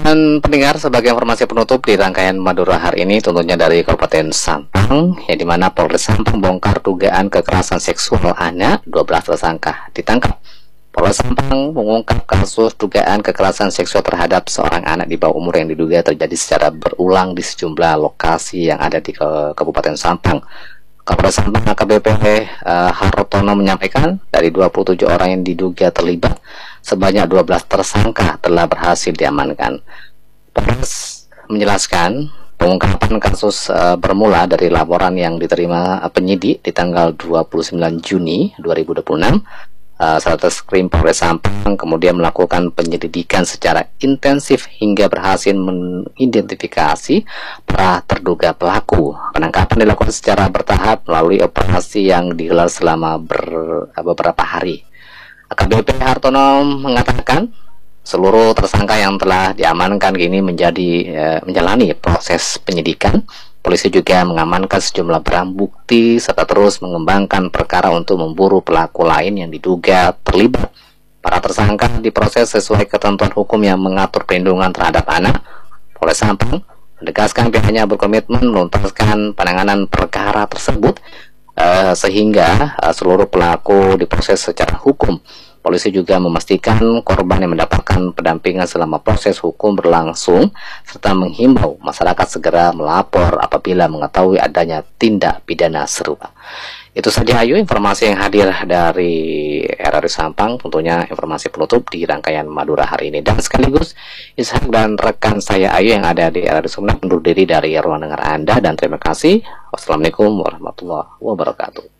Dan pendengar, sebagai informasi penutup di rangkaian Madura hari ini tentunya dari Kabupaten Sampang, yang dimana Polres Sampang bongkar dugaan kekerasan seksual anak, 12 tersangka ditangkap. Polres Sampang mengungkap kasus dugaan kekerasan seksual terhadap seorang anak di bawah umur yang diduga terjadi secara berulang di sejumlah lokasi yang ada di Kabupaten Sampang. Kapolres Sampang AKBP Hartono menyampaikan dari 27 orang yang diduga terlibat, sebanyak 12 tersangka telah berhasil diamankan. Polres menjelaskan pengungkapan kasus bermula dari laporan yang diterima penyidik di tanggal 29 Juni 2026. Satreskrim Polres Sampang kemudian melakukan penyelidikan secara intensif hingga berhasil mengidentifikasi para terduga pelaku. Penangkapan dilakukan secara bertahap melalui operasi yang digelar selama beberapa hari. AKBP Hartono mengatakan seluruh tersangka yang telah diamankan kini menjalani proses penyidikan. Polisi juga mengamankan sejumlah barang bukti serta terus mengembangkan perkara untuk memburu pelaku lain yang diduga terlibat. Para tersangka diproses sesuai ketentuan hukum yang mengatur perlindungan terhadap anak. Polres Sampang menegaskan pihaknya berkomitmen menuntaskan penanganan perkara tersebut sehingga seluruh pelaku diproses secara hukum. Polisi juga memastikan korban yang mendapatkan pendampingan selama proses hukum berlangsung, serta menghimbau masyarakat segera melapor apabila mengetahui adanya tindak pidana serupa. Itu saja Ayu, informasi yang hadir dari RRI Sampang, tentunya informasi penutup di rangkaian Madura hari ini. Dan sekaligus Ishak dan rekan saya Ayu yang ada di RRI Sumeneb undur diri dari ruang dengar Anda, dan terima kasih. Wassalamualaikum warahmatullahi wabarakatuh.